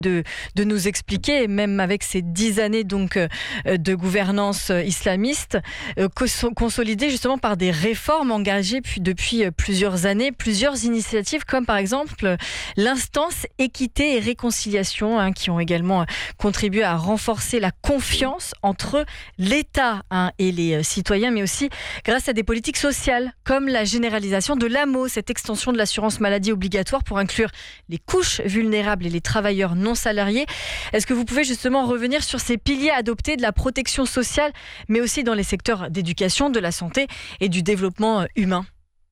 de nous expliquer, même avec ces 10 années donc de gouvernance islamiste, consolidée justement par des réformes engagées depuis plusieurs années, plusieurs initiatives comme par exemple l'instance équité et réconciliation qui ont également contribué à renforcer la confiance entre l'État et les citoyens, mais aussi grâce à des politiques sociales comme la généralisation de l'AMO, cette extension de l'assurance maladie obligatoire pour inclure les couches vulnérables et les travailleurs non salariés. Est-ce que vous pouvez justement revenir sur ces piliers adoptés de la protection sociale, mais aussi dans les secteurs d'éducation, de la santé et du développement humain ?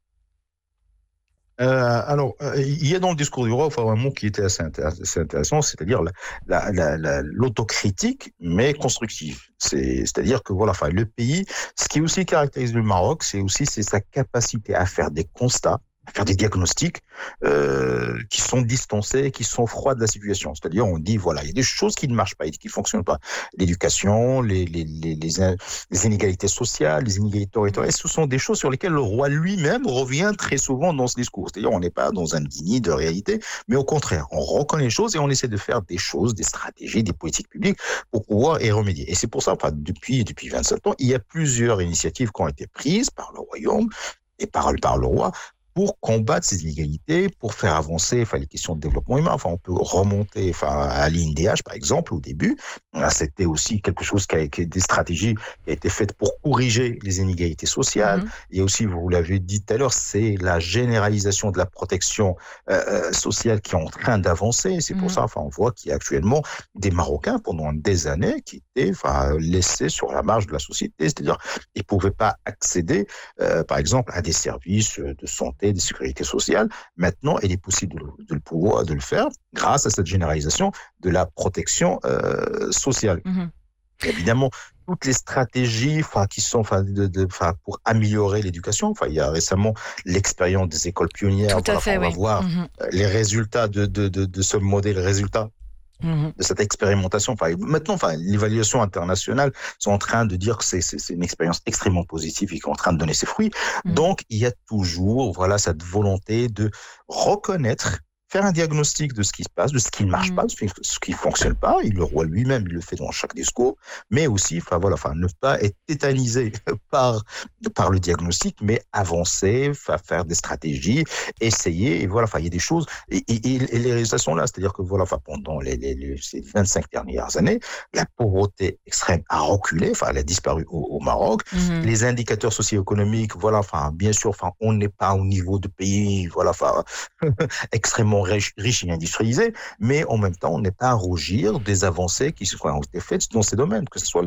Il y a dans le discours du roi un mot qui était assez intéressant, c'est-à-dire l'autocritique, mais constructive. C'est-à-dire que le pays, ce qui aussi caractérise le Maroc, c'est sa capacité à faire des constats, à faire des diagnostics qui sont distancés, qui sont froids de la situation. C'est-à-dire, on dit, il y a des choses qui ne marchent pas, qui ne fonctionnent pas. L'éducation, les inégalités sociales, les inégalités territoriales, ce sont des choses sur lesquelles le roi lui-même revient très souvent dans ce discours. C'est-à-dire, on n'est pas dans un déni de réalité, mais au contraire, on reconnaît les choses et on essaie de faire des choses, des stratégies, des politiques publiques pour pouvoir y remédier. Et c'est pour ça, depuis 27 ans, il y a plusieurs initiatives qui ont été prises par le royaume et par le roi pour combattre ces inégalités, pour faire avancer les questions de développement humain. On peut remonter à l'INDH, par exemple, au début. C'était aussi quelque chose des stratégies qui a été faites pour corriger les inégalités sociales. Il y a aussi, vous l'avez dit tout à l'heure, c'est la généralisation de la protection sociale qui est en train d'avancer. C'est pour ça, on voit qu'il y a actuellement des Marocains pendant des années qui étaient laissés sur la marge de la société. C'est-à-dire, ils ne pouvaient pas accéder, par exemple, à des services de santé, de sécurité sociale. Maintenant, il est possible de le faire grâce à cette généralisation de la protection sociale. Évidemment, toutes les stratégies qui sont pour améliorer l'éducation. Il y a récemment l'expérience des écoles pionnières. Tout à fait, on va voir les résultats de ce modèle, les résultats de cette expérimentation. Maintenant, l'évaluation internationale sont en train de dire que c'est une expérience extrêmement positive et qui est en train de donner ses fruits. Donc, il y a toujours cette volonté de reconnaître, faire un diagnostic de ce qui se passe, de ce qui ne marche pas, de ce qui ne fonctionne pas. Et le roi lui-même, il le fait dans chaque discours, mais aussi, ne pas être tétanisé par le diagnostic, mais avancer, faire des stratégies, essayer, et il y a des choses, et les résultats sont là. C'est-à-dire que pendant ces 25 dernières années, la pauvreté extrême a reculé, elle a disparu au Maroc. Les indicateurs socio-économiques, bien sûr, on n'est pas au niveau de pays, extrêmement riche et industrialisé, mais en même temps, on n'est pas à rougir des avancées qui ont été faites dans ces domaines, que ce soit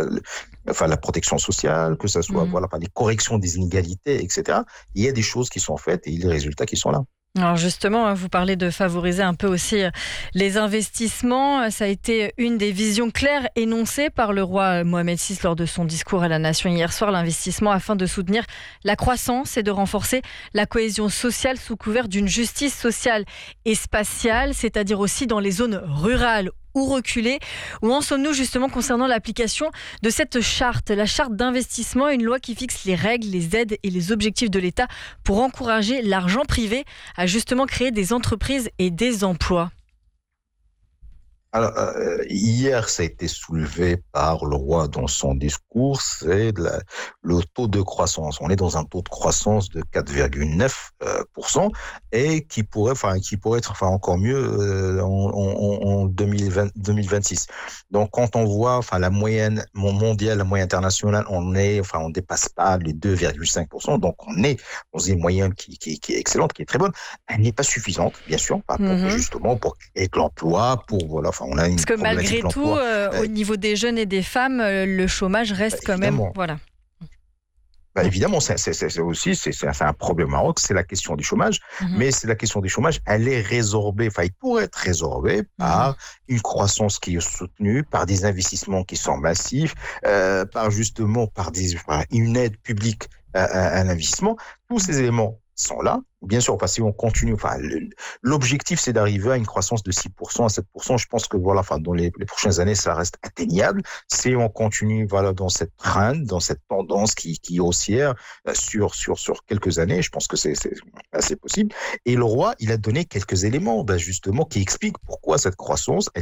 la protection sociale, que ce soit les corrections des inégalités, etc. Il y a des choses qui sont faites et les résultats qui sont là. Alors justement, vous parlez de favoriser un peu aussi les investissements. Ça a été une des visions claires énoncées par le roi Mohamed VI lors de son discours à la nation hier soir. L'investissement afin de soutenir la croissance et de renforcer la cohésion sociale sous couvert d'une justice sociale et spatiale, c'est-à-dire aussi dans les zones rurales ou reculées. Où en sommes-nous justement concernant l'application de cette charte, la charte d'investissement, une loi qui fixe les règles, les aides et les objectifs de l'État pour encourager l'argent privé à justement créer des entreprises et des emplois? Alors, hier, ça a été soulevé par le roi dans son discours, c'est le taux de croissance. On est dans un taux de croissance de 4,9% et qui pourrait être encore mieux en 2026. Donc, quand on voit la moyenne mondiale, la moyenne internationale, on dépasse pas les 2,5%. Donc, on est dans une moyenne qui est excellente, qui est très bonne. Elle n'est pas suffisante, bien sûr, justement pour créer de l'emploi, on a une Parce que malgré tout, au niveau des jeunes et des femmes, le chômage reste quand même. Voilà. Évidemment, c'est aussi un problème au Maroc, c'est la question du chômage, mais c'est la question du chômage, elle est résorbée, il pourrait être résorbé par une croissance qui est soutenue, par des investissements qui sont massifs, par une aide publique à l'investissement. Tous ces éléments sont là. Bien sûr, parce que si on continue, l'objectif, c'est d'arriver à une croissance de 6% à 7%. Je pense que dans les prochaines années, ça reste atteignable. Si on continue, dans cette trend, dans cette tendance qui est haussière sur quelques années, je pense que c'est assez possible. Et le roi, il a donné quelques éléments, justement, qui expliquent pourquoi cette croissance, elle